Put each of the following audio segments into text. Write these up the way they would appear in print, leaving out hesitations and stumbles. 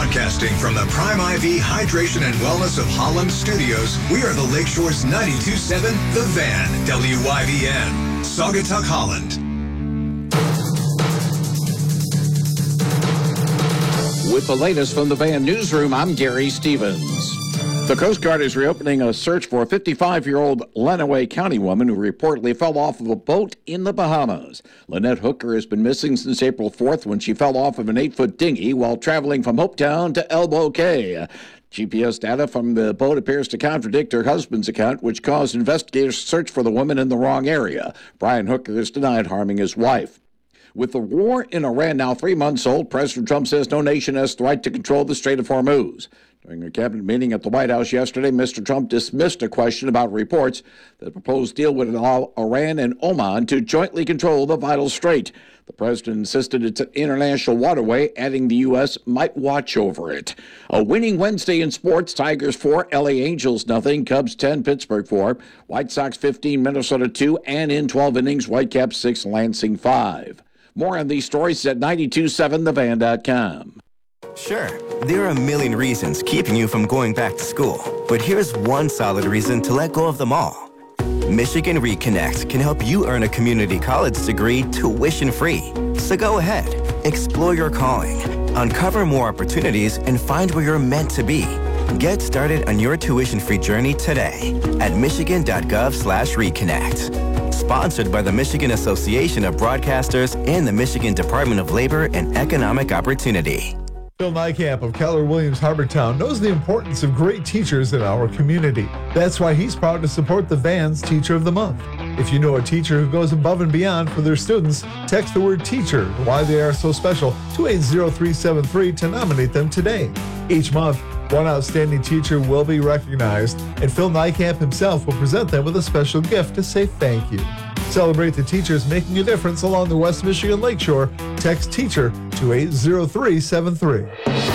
Broadcasting from the Prime IV Hydration and Wellness of Holland studios, we are the Lakeshore's 92.7 The Van, WYVN, Saugatuck, Holland. With the latest from the Van Newsroom, I'm Gary Stevens. The Coast Guard is reopening a search for a 55-year-old Lenawee County woman who reportedly fell off of a boat in the Bahamas. Lynette Hooker has been missing since April 4th when she fell off of an 8-foot dinghy while traveling from Hopetown to Elbow Cay. GPS data from the boat appears to contradict her husband's account, which caused investigators to search for the woman in the wrong area. Brian Hooker has denied harming his wife. With the war in Iran now 3 months old, President Trump says no nation has the right to control the Strait of Hormuz. During a cabinet meeting at the White House yesterday, Mr. Trump dismissed a question about reports that the proposed deal would allow Iran and Oman to jointly control the vital strait. The president insisted it's an international waterway, adding the U.S. might watch over it. A winning Wednesday in sports: Tigers 4, LA Angels nothing, Cubs 10, Pittsburgh 4, White Sox 15, Minnesota 2, and in 12 innings, Whitecaps 6, Lansing 5. More on these stories at 927thevan.com. Sure, there are a million reasons keeping you from going back to school, but here's one solid reason to let go of them all. Michigan Reconnect can help you earn a community college degree tuition-free. So go ahead, explore your calling, uncover more opportunities, and find where you're meant to be. Get started on your tuition-free journey today at michigan.gov/reconnect. Sponsored by the Michigan Association of Broadcasters and the Michigan Department of Labor and Economic Opportunity. Phil Nykamp of Keller Williams Harbortown knows the importance of great teachers in our community. That's why he's proud to support the Van's Teacher of the Month. If you know a teacher who goes above and beyond for their students, text the word teacher, why they are so special, to 80373 to nominate them today. Each month, one outstanding teacher will be recognized, and Phil Nykamp himself will present them with a special gift to say thank you. Celebrate the teachers making a difference along the West Michigan Lakeshore. Text teacher to 80373.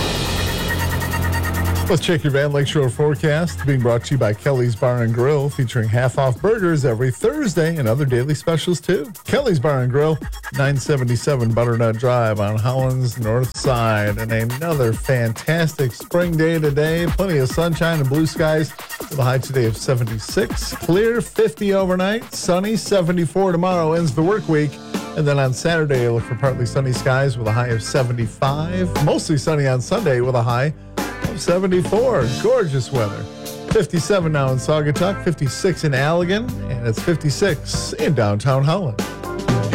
Let's check your Van Lakeshore forecast, being brought to you by Kelly's Bar and Grill, featuring half-off burgers every Thursday and other daily specials too. Kelly's Bar and Grill, 977 Butternut Drive on Holland's north side. And another fantastic spring day today. Plenty of sunshine and blue skies with a high today of 76. Clear, 50 overnight. Sunny, 74 tomorrow ends the work week. And then on Saturday, look for partly sunny skies with a high of 75. Mostly sunny on Sunday with a high of 74. Gorgeous weather. 57 now in Saugatuck, 56 in Allegan, and it's 56 in downtown Holland.